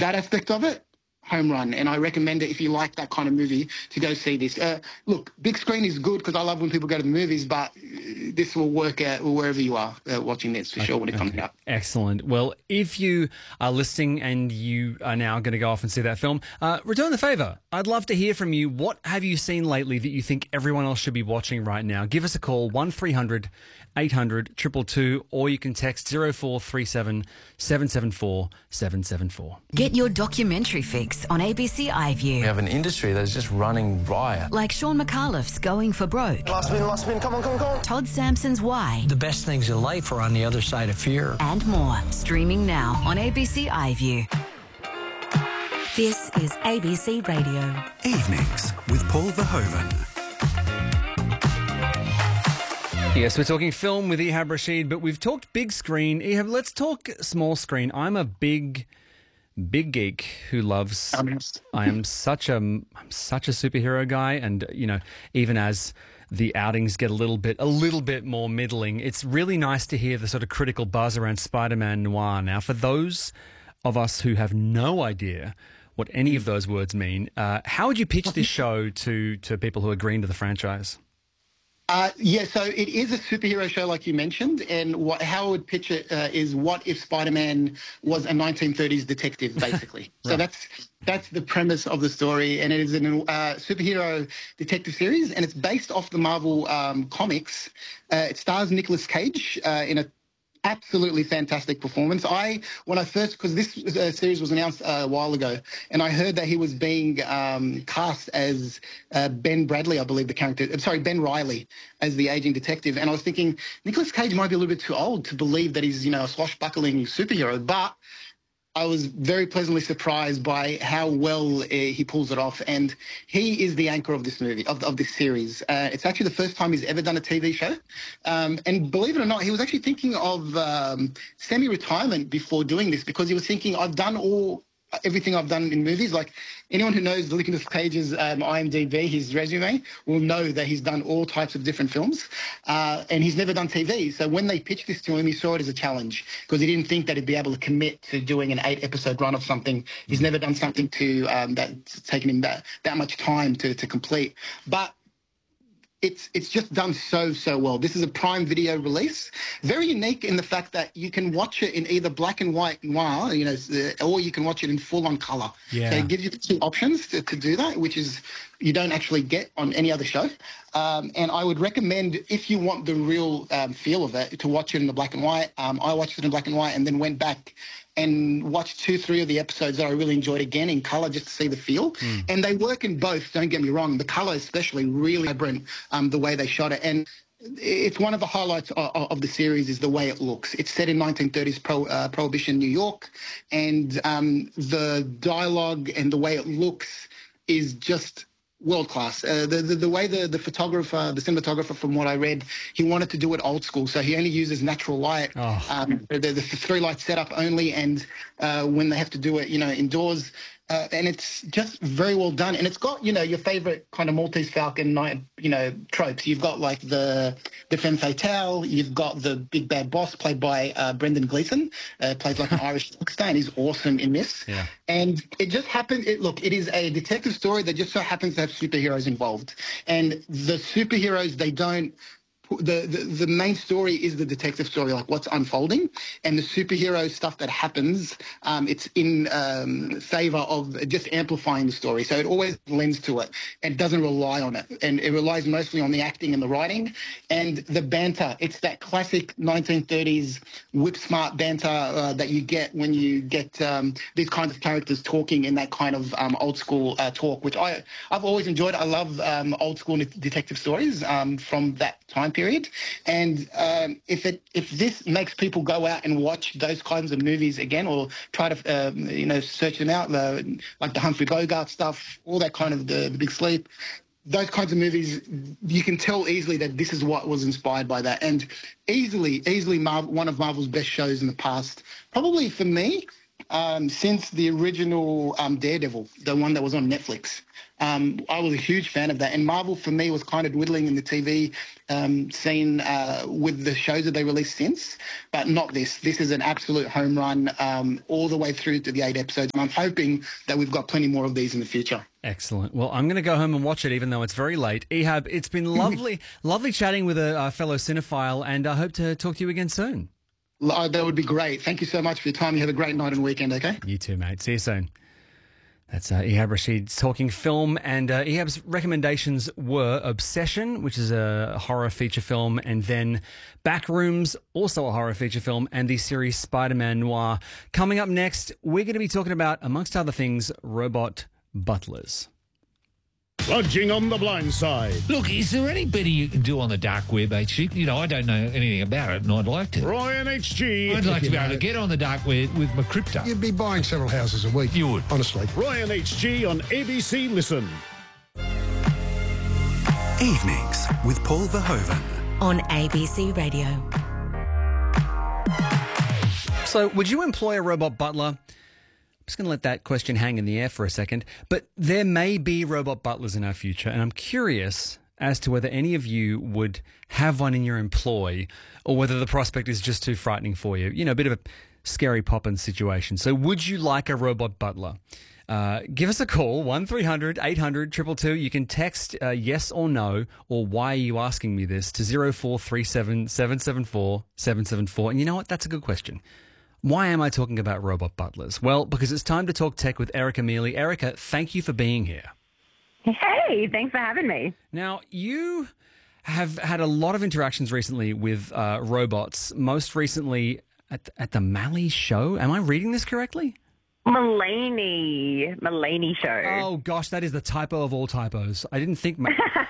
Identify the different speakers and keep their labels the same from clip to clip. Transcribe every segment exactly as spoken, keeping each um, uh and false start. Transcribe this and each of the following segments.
Speaker 1: that aspect of it, home run. And I recommend it if you like that kind of movie to go see this. Uh, look, big screen is good because I love when people go to the movies, but this will work out wherever you are uh, watching this for
Speaker 2: okay,
Speaker 1: sure when it comes
Speaker 2: okay.
Speaker 1: out.
Speaker 2: Excellent. Well, if you are listening and you are now going to go off and see that film, uh, return the favour. I'd love to hear from you. What have you seen lately that you think everyone else should be watching right now? Give us a call, one three hundred eight hundred two two two, or you can text zero four three seven seven seven four seven seven four.
Speaker 3: Get your documentary fix on A B C iView.
Speaker 4: We have an industry that is just running riot.
Speaker 3: Like Sean McAuliffe's Going for Broke.
Speaker 4: Last spin, last spin, come on, come on, come on.
Speaker 3: Todd Sampson's Why.
Speaker 5: The best things in life are on the other side of fear.
Speaker 3: And more. Streaming now on A B C iView. This is A B C Radio.
Speaker 6: Evenings with Paul Verhoeven.
Speaker 2: Yes, we're talking film with Ehab Rashid, but we've talked big screen. Ehab, let's talk small screen. I'm a big, big geek who loves. I am such a, I'm such a superhero guy, and you know, even as the outings get a little bit, a little bit more middling, it's really nice to hear the sort of critical buzz around Spider-Man Noir. Now, for those of us who have no idea what any of those words mean, uh, how would you pitch this show to to people who are green to the franchise?
Speaker 1: Uh, yeah, so it is a superhero show, like you mentioned, and what, how I would pitch it uh, is what if Spider-Man was a nineteen thirties detective, basically. Right. So that's that's the premise of the story, and it is a uh, superhero detective series, and it's based off the Marvel um, comics. Uh, it stars Nicolas Cage uh, in a absolutely fantastic performance. I, when I first, because this uh, series was announced uh, a while ago, and I heard that he was being um, cast as uh, Ben Bradley, I believe the character, I'm sorry, Ben Reilly as the aging detective, and I was thinking, Nicolas Cage might be a little bit too old to believe that he's, you know, a swashbuckling superhero, but I was very pleasantly surprised by how well uh, he pulls it off, and he is the anchor of this movie, of, of this series. Uh, it's actually the first time he's ever done a T V show, um, and believe it or not, he was actually thinking of um, semi-retirement before doing this, because he was thinking, I've done all everything I've done in movies. Like anyone who knows Nicolas Cage's um, I M D B, his resume, will know that he's done all types of different films, uh, and he's never done T V. So when they pitched this to him, he saw it as a challenge because he didn't think that he'd be able to commit to doing an eight-episode run of something. He's never done something to um, that's taken him that, that much time to, to complete. But It's it's just done so, so well. This is a Prime Video release. Very unique in the fact that you can watch it in either black and white noir, you know, or you can watch it in full-on colour.
Speaker 2: Yeah.
Speaker 1: So it gives you two options to, to do that, which is you don't actually get on any other show. Um, and I would recommend, if you want the real um, feel of it, to watch it in the black and white. Um, I watched it in black and white and then went back and watched two, three of the episodes that I really enjoyed again in colour just to see the feel. Mm. And they work in both, don't get me wrong. The colour especially, really vibrant, um, the way they shot it. And it's one of the highlights of, of the series is the way it looks. It's set in nineteen thirties pro, uh, Prohibition New York, and um, the dialogue and the way it looks is just world class. Uh, the, the the way the the photographer, the cinematographer, from what I read, he wanted to do it old school, so he only uses natural light. Oh. Um, the, the three light setup only, and uh, when they have to do it, you know, indoors. Uh, and it's just very well done. And it's got, you know, your favourite kind of Maltese Falcon, you know, tropes. You've got, like, the, the femme fatale. You've got the big bad boss played by uh, Brendan Gleeson, uh, plays like an Irish rockstar, and he's awesome in this.
Speaker 2: Yeah.
Speaker 1: And it just happened, it, look, it is a detective story that just so happens to have superheroes involved. And the superheroes, they don't, The, the the main story is the detective story, like what's unfolding, and the superhero stuff that happens, um, it's in um, favour of just amplifying the story. So it always lends to it and doesn't rely on it. And it relies mostly on the acting and the writing and the banter. It's that classic nineteen thirties whip-smart banter uh, that you get when you get um, these kinds of characters talking in that kind of um, old-school uh, talk, which I, I've always enjoyed. I love um, old-school detective stories um, from that time period. And um, if it if this makes people go out and watch those kinds of movies again, or try to um, you know search them out, uh, like the Humphrey Bogart stuff, all that kind of the, the Big Sleep, those kinds of movies, you can tell easily that this is what was inspired by that. And easily, easily Marvel, one of Marvel's best shows in the past. Probably for me, um, since the original um, Daredevil, the one that was on Netflix. Um, I was a huge fan of that. And Marvel, for me, was kind of dwindling in the T V um, scene uh, with the shows that they released since, but not this. This is an absolute home run um, all the way through to the eight episodes. And I'm hoping that we've got plenty more of these in the future.
Speaker 2: Excellent. Well, I'm going to go home and watch it, even though it's very late. Ehab, it's been lovely, lovely chatting with a, a fellow cinephile, and I hope to talk to you again soon.
Speaker 1: Oh, that would be great. Thank you so much for your time. You have a great night and weekend, okay?
Speaker 2: You too, mate. See you soon. That's uh, Ehab Rashid talking film, and uh, Ehab's recommendations were Obsession, which is a horror feature film, and then Backrooms, also a horror feature film, and the series Spider-Man Noir. Coming up next, we're going to be talking about, amongst other things, robot butlers.
Speaker 7: Lodging on the blind side.
Speaker 8: Look, is there any better you can do on the dark web, H G? You know, I don't know anything about it, and I'd like to.
Speaker 7: Ryan H G.
Speaker 8: I'd like to be able
Speaker 7: know.
Speaker 8: to get on the dark web with my crypto.
Speaker 9: You'd be buying several houses a week.
Speaker 8: You would.
Speaker 9: Honestly.
Speaker 7: Ryan H G on A B C Listen.
Speaker 6: Evenings with Paul Verhoeven.
Speaker 3: On A B C Radio.
Speaker 2: So, would you employ a robot butler? I'm just going to let that question hang in the air for a second. But there may be robot butlers in our future, and I'm curious as to whether any of you would have one in your employ, or whether the prospect is just too frightening for you. You know, a bit of a scary Poppins situation. So would you like a robot butler? Uh, give us a call, one three hundred eight hundred two two two. You can text uh, yes or no, or why are you asking me this, to zero four three seven seven seven four seven seven four. And you know what? That's a good question. Why am I talking about robot butlers? Well, because it's time to talk tech with Erica Mealy. Erica, thank you for being here.
Speaker 10: Hey, thanks for having me.
Speaker 2: Now, you have had a lot of interactions recently with uh, robots, most recently at, at the Mally show. Am I reading this correctly?
Speaker 10: Mulaney, Mulaney show.
Speaker 2: Oh gosh, that is the typo of all typos. I didn't think. Ma-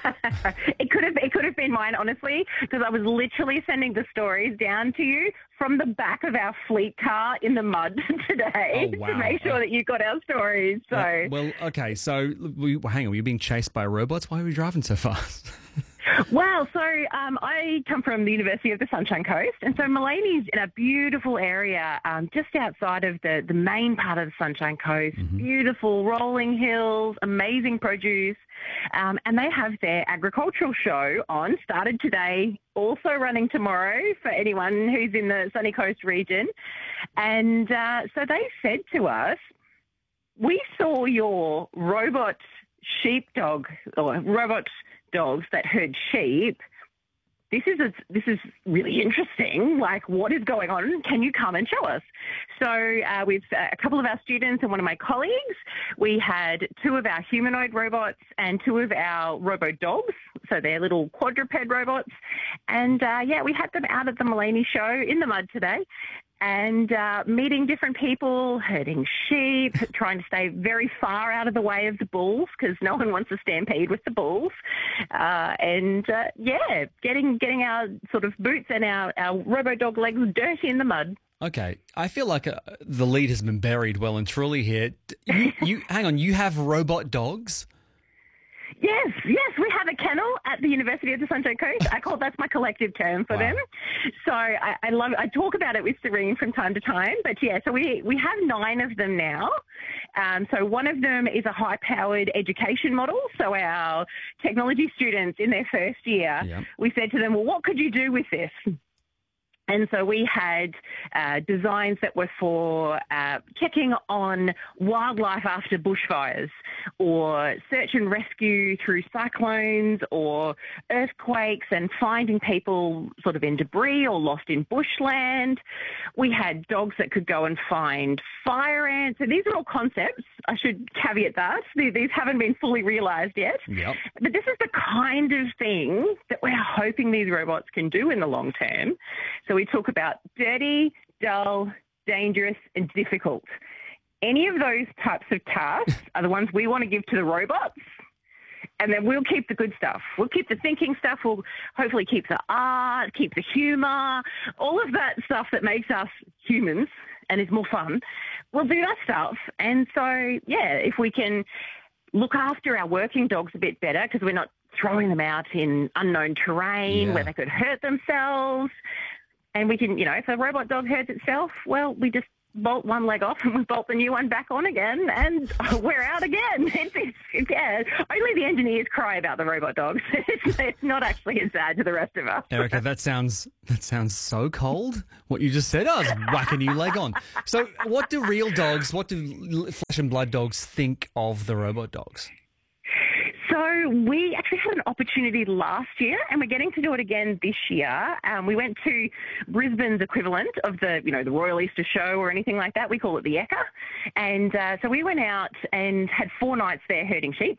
Speaker 10: it could have, it could have been mine, honestly, because I was literally sending the stories down to you from the back of our fleet car in the mud today
Speaker 2: oh, wow.
Speaker 10: to make sure that you got our stories. So,
Speaker 2: uh, well, okay, so we, hang on, were you being chased by robots? Why were you driving so fast?
Speaker 10: Well, so um, I come from the University of the Sunshine Coast, and so Mulaney's in a beautiful area um, just outside of the, the main part of the Sunshine Coast. Mm-hmm. Beautiful rolling hills, amazing produce, um, and they have their agricultural show on, started today, also running tomorrow for anyone who's in the Sunny Coast region. And uh, so they said to us, we saw your robot sheepdog, or robot dogs that herd sheep. This is a, this is really interesting. Like, what is going on? Can you come and show us? So uh, with uh, a couple of our students and one of my colleagues, we had two of our humanoid robots and two of our robo dogs. So they're little quadruped robots. And uh, yeah, we had them out at the Mulaney show in the mud today, and uh, meeting different people, herding sheep, trying to stay very far out of the way of the bulls because no one wants to stampede with the bulls. Uh, and, uh, yeah, getting getting our sort of boots and our, our robo-dog legs dirty in the mud.
Speaker 2: Okay, I feel like uh, the lead has been buried well and truly here. You, you hang on, you have robot dogs?
Speaker 10: Yes, yes, we have a kennel at the University of the Sunshine Coast. I call that's my collective term for wow. them. So I, I love. I talk about it with Serene from time to time. But yeah, so we we have nine of them now. Um, so one of them is a high-powered education model. So our technology students in their first year, yeah. we said to them, "Well, what could you do with this?" And so we had uh, designs that were for uh, checking on wildlife after bushfires, or search and rescue through cyclones or earthquakes, and finding people sort of in debris or lost in bushland. We had dogs that could go and find fire ants. So these are all concepts. I should caveat that. These haven't been fully realised yet.
Speaker 2: Yep.
Speaker 10: But this is the kind of thing that we're hoping these robots can do in the long term. So we talk about dirty, dull, dangerous, and difficult. Any of those types of tasks are the ones we want to give to the robots, and then we'll keep the good stuff. We'll keep the thinking stuff. We'll hopefully keep the art, keep the humour, all of that stuff that makes us humans and is more fun. We'll do that stuff. And so, yeah, if we can look after our working dogs a bit better, because we're not throwing them out in unknown terrain yeah. where they could hurt themselves. And we can, you know, if a robot dog hurts itself, well, we just bolt one leg off and we bolt the new one back on again, and we're out again. It's, it's, it's, yeah, only the engineers cry about the robot dogs. It's, it's not actually as bad to the rest of us.
Speaker 2: Erica, that sounds that sounds so cold. What you just said, I was whack a new leg on. So, what do real dogs, what do flesh and blood dogs think of the robot dogs?
Speaker 10: So we actually had an opportunity last year, and we're getting to do it again this year. Um, we went to Brisbane's equivalent of the, you know, the Royal Easter Show or anything like that. We call it the Ekka. And uh, so we went out and had four nights there herding sheep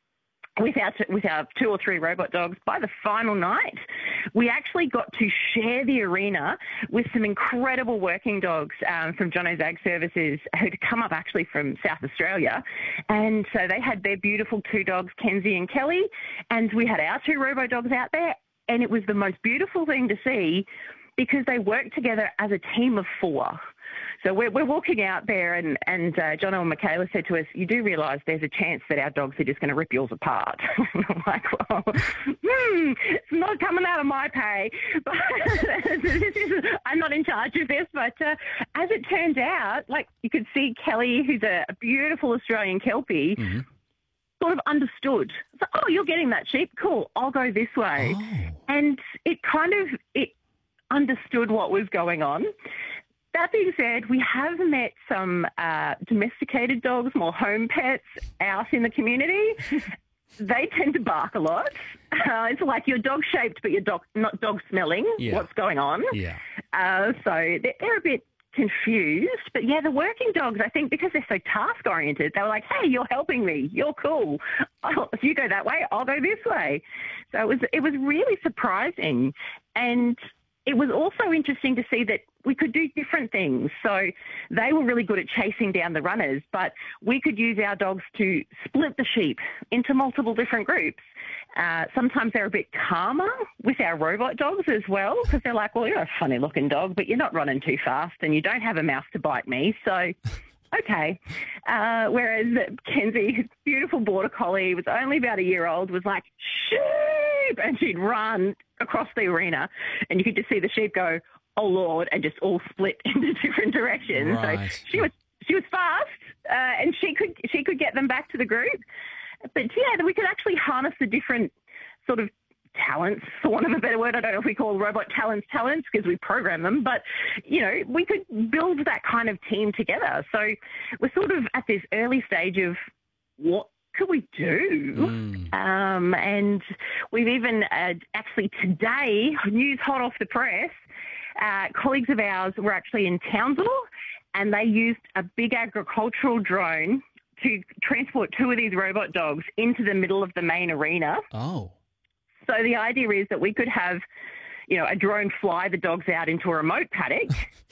Speaker 10: with our, with our two or three robot dogs. By the final night, we actually got to share the arena with some incredible working dogs um, from Jono's Ag Services who'd come up actually from South Australia. And so they had their beautiful two dogs, Kenzie and Kelly, and we had our two robot dogs out there. And it was the most beautiful thing to see because they worked together as a team of four. So we're, we're walking out there, and, and uh, Jono and Michaela said to us, you do realise there's a chance that our dogs are just going to rip yours apart. And I'm like, well, hmm, it's not coming out of my pay. But this is, I'm not in charge of this. But uh, as it turned out, like you could see Kelly, who's a, a beautiful Australian Kelpie, mm-hmm. sort of understood. So, oh, you're getting that sheep? Cool, I'll go this way. Oh. And it kind of, it understood what was going on. That being said, we have met some uh, domesticated dogs, more home pets out in the community. They tend to bark a lot. Uh, it's like you're dog-shaped, but you're dog, not dog-smelling. Yeah. What's going on? Yeah. Uh, so they're, they're a bit confused. But, yeah, the working dogs, I think, because they're so task-oriented, they were like, hey, you're helping me. You're cool. I'll, if you go that way, I'll go this way. So it was, it was really surprising. And it was also interesting to see that we could do different things. So they were really good at chasing down the runners, but we could use our dogs to split the sheep into multiple different groups. Uh, sometimes they're a bit calmer with our robot dogs as well, because they're like, well, you're a funny looking dog, but you're not running too fast and you don't have a mouth to bite me. So, okay. Uh, whereas Kenzie, beautiful border collie, was only about a year old, was like, sheep, and she'd run across the arena and you could just see the sheep go, oh Lord, and just all split into different directions. Right. So she was she was fast, uh, and she could she could get them back to the group. But yeah, we could actually harness the different sort of talents, for want of a better word. I don't know if we call robot talents talents because we program them, but you know, we could build that kind of team together. So we're sort of at this early stage of what could we do? Mm. Um, and we've even uh, actually today, news hot off the press, uh, colleagues of ours were actually in Townsville and they used a big agricultural drone to transport two of these robot dogs into the middle of the main arena.
Speaker 2: Oh.
Speaker 10: So the idea is that we could have, you know, a drone fly the dogs out into a remote paddock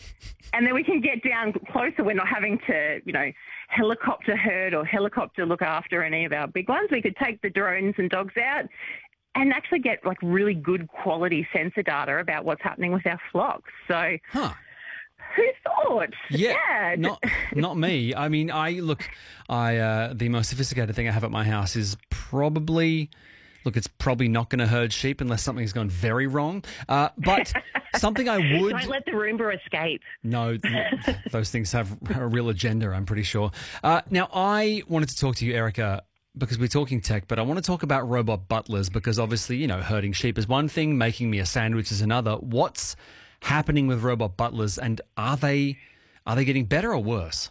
Speaker 10: and then we can get down closer. We're not having to, you know, helicopter herd or helicopter look after any of our big ones. We could take the drones and dogs out and actually get like really good quality sensor data about what's happening with our flocks. So
Speaker 2: huh.
Speaker 10: who thought?
Speaker 2: Yeah,
Speaker 10: yeah.
Speaker 2: not not me. I mean, I look, I uh, the most sophisticated thing I have at my house is probably, look, it's probably not going to herd sheep unless something's gone very wrong. Uh, but something I would...
Speaker 10: Don't let the Roomba escape.
Speaker 2: No, those things have a real agenda, I'm pretty sure. Uh, now, I wanted to talk to you, Erica, because we're talking tech, but I want to talk about robot butlers because obviously, you know, herding sheep is one thing, making me a sandwich is another. What's happening with robot butlers, and are they are they getting better or worse?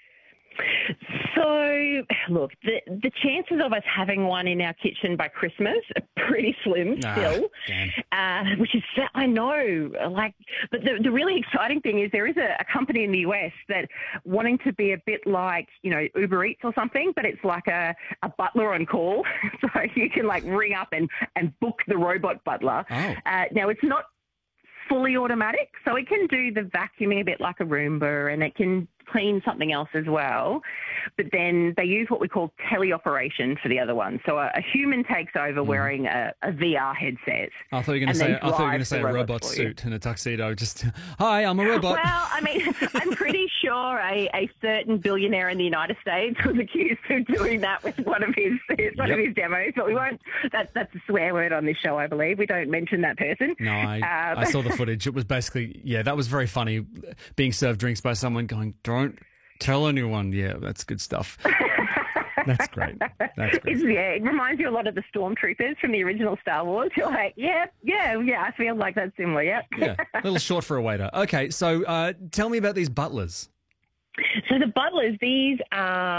Speaker 10: So, look, the the chances of us having one in our kitchen by Christmas are pretty slim
Speaker 2: ah,
Speaker 10: still, uh, which is, I know, like, but the, the really exciting thing is there is a, a company in the U S that wanting to be a bit like, you know, Uber Eats or something, but it's like a, a butler on call. So you can, like, ring up and, and book the robot butler.
Speaker 2: Oh.
Speaker 10: Uh, now, it's not fully automatic, so it can do the vacuuming a bit like a Roomba, and it can clean something else as well. But then they use what we call teleoperation for the other one. So a, a human takes over mm. wearing a, a V R headset.
Speaker 2: I thought you were going to say, I thought you were going to say a robot suit and a tuxedo. Just, hi, I'm a robot.
Speaker 10: Well, I mean, I'm pretty sure a, a certain billionaire in the United States was accused of doing that with one of his one yep. of his demos. But we won't. That's that's a swear word on this show, I believe. We don't mention that person.
Speaker 2: No, I, uh, I saw the footage. It was basically, yeah, that was very funny. Being served drinks by someone going, don't tell anyone. Yeah, that's good stuff. That's great. That's great.
Speaker 10: It's, yeah, it reminds you a lot of the stormtroopers from the original Star Wars. You're like, yeah, yeah, yeah, I feel like that's similar, yeah.
Speaker 2: Yeah, a little short for a waiter. Okay, so uh, tell me about these butlers.
Speaker 10: So the butlers, these are